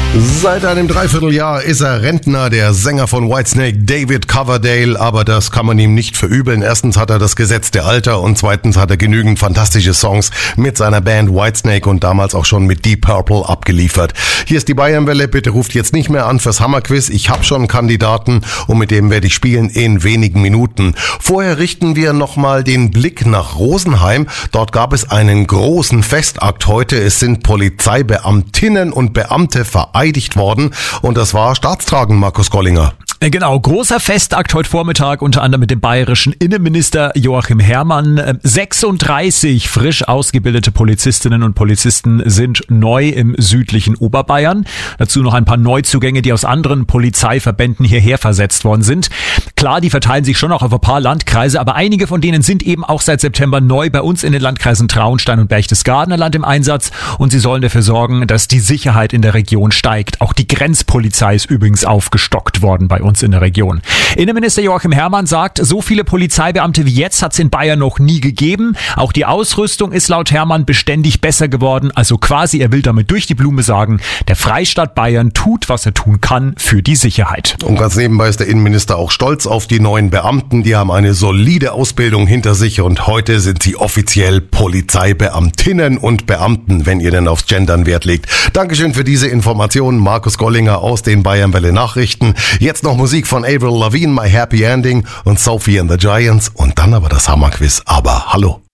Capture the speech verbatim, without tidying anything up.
Seit einem Dreivierteljahr ist er Rentner, der Sänger von Whitesnake, David Coverdale, aber das kann man ihm nicht verübeln. Erstens hat er das gesetzte Alter und zweitens hat er genügend fantastische Songs mit seiner Band Whitesnake und damals auch schon mit Deep Purple abgeliefert. Hier ist die Bayernwelle, bitte ruft jetzt nicht mehr an fürs Hammerquiz. Ich habe schon einen Kandidaten und mit dem werde ich spielen in wenigen Minuten. Vorher richten wir nochmal den Blick nach Rosenheim. Dort gab es einen großen Festakt heute. Es sind Polizeibeamtinnen und Beamte vereidigt worden und das war staatstragend, Markus Gollinger. Genau, großer Festakt heute Vormittag, unter anderem mit dem bayerischen Innenminister Joachim Herrmann. sechsunddreißig frisch ausgebildete Polizistinnen und Polizisten sind neu im südlichen Oberbayern. Dazu noch ein paar Neuzugänge, die aus anderen Polizeiverbänden hierher versetzt worden sind. Klar, die verteilen sich schon auch auf ein paar Landkreise, aber einige von denen sind eben auch seit September neu bei uns in den Landkreisen Traunstein und Berchtesgadener Land im Einsatz und sie sollen dafür sorgen, dass die Sicherheit in der Region steigt. Auch die Grenzpolizei ist übrigens aufgestockt worden bei uns in der Region. Innenminister Joachim Herrmann sagt, so viele Polizeibeamte wie jetzt hat es in Bayern noch nie gegeben. Auch die Ausrüstung ist laut Herrmann beständig besser geworden. Also quasi, er will damit durch die Blume sagen, der Freistaat Bayern tut, was er tun kann für die Sicherheit. Und ganz nebenbei ist der Innenminister auch stolz auf die neuen Beamten. Die haben eine solide Ausbildung hinter sich und heute sind sie offiziell Polizeibeamtinnen und Beamten, wenn ihr denn aufs Gendern Wert legt. Dankeschön für diese Informationen, Markus Gollinger aus den Bayernwelle Nachrichten. Jetzt noch Musik von Avril Lavigne, My Happy Ending und Sophie and the Giants und dann aber das Hammerquiz. Aber hallo.